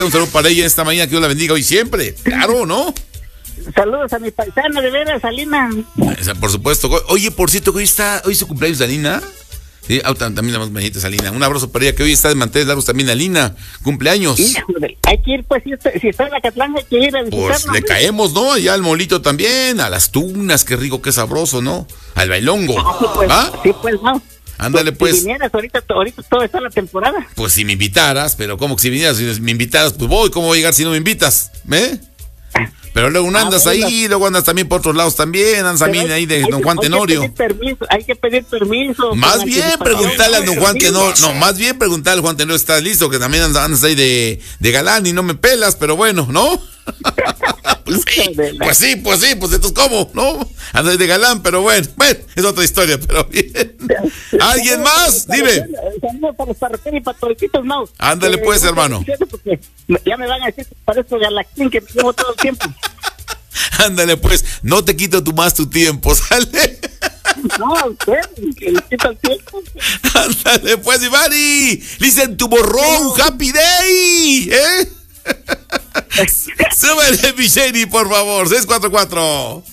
Un saludo para ella esta mañana, que Dios la bendiga hoy siempre. Claro, ¿no? Saludos a mi paisana de veras, Alina. Por supuesto. Oye, por cierto, hoy es su cumpleaños de Alina. Sí, también la más bonitas, Alina. Un abrazo para ella, que hoy está de manteles largos también, Alina. Cumpleaños. Híjole, hay que ir, pues, si está en Acatlán, hay que ir a visitarlo. Pues le caemos, ¿no? Allá al molito también, a las tunas, qué rico, qué sabroso, ¿no? Al bailongo. Sí, pues, no. Ándale, pues. Si vinieras ahorita todo está la temporada. Pues si me invitaras, pero ¿cómo que si vinieras? Si me invitaras, pues voy. ¿Cómo voy a llegar si no me invitas? Pero luego no andas ahí, luego andas también por otros lados también, andas también ahí de Don Juan Tenorio. Hay que pedir permiso. Más bien preguntarle a Don Juan Tenorio, más bien preguntarle a Juan Tenorio, ¿estás listo? Que también andas ahí de galán y no me pelas, pero bueno, ¿no? Pues sí, entonces ¿cómo? ¿No? Andas de galán, pero bueno, es otra historia, pero bien. ¿Alguien más? Dime. Saludos para los parroquianos y para todititos, no. Ándale pues, hermano. Ya me van a decir que parezco Galactín, que me llevo todo el tiempo. Ándale pues, no te quito tu tiempo, ¿sale? No, usted, que le quita el tiempo. Ándale pues, Ivani. Listen tomorrow, happy day, ¿eh? Súbele, mi Shady, por favor, 644.